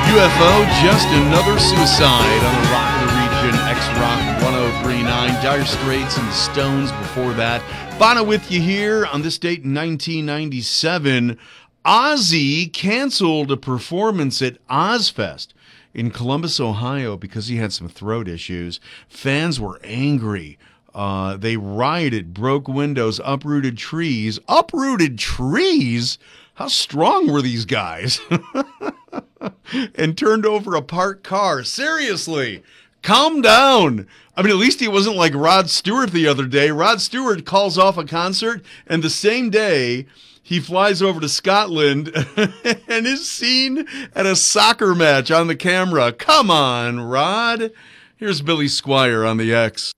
UFO, just another suicide on the Rock of the Region, X-Rock 1039, Dire Straits and the Stones before that. Bono with you here on this date in 1997. Ozzy canceled a performance at Ozfest in Columbus, Ohio because he had some throat issues. Fans were angry. They rioted, broke windows, uprooted trees. Uprooted trees? How strong were these guys? And turned over a parked car. Seriously, calm down. I mean, at least he wasn't like Rod Stewart the other day. Rod Stewart calls off a concert, and the same day he flies over to Scotland and is seen at a soccer match on the camera. Come on, Rod. Here's Billy Squier on the X.